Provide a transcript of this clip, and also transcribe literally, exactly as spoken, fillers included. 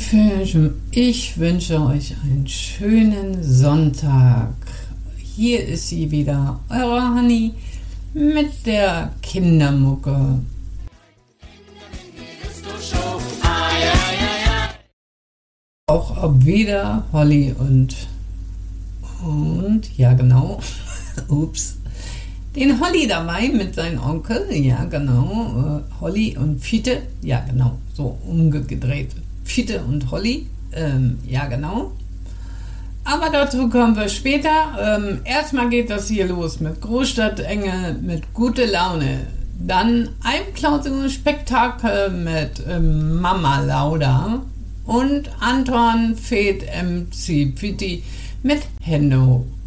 Film. Ich wünsche euch einen schönen Sonntag. Hier ist sie wieder, eure Honey mit der Kindermucke. Auch ob wieder Holly und und ja genau, ups, den Holly dabei mit seinem Onkel, ja genau, äh, Holly und Fiete, ja genau, so umgedreht, Fiete und Holly, ähm, ja genau. Aber dazu kommen wir später. Ähm, erstmal geht das hier los mit Großstadtengel, mit gute Laune. Dann ein Spektakel mit ähm, Mama Lauda und Anton Fed M C Pitti mit Hendo.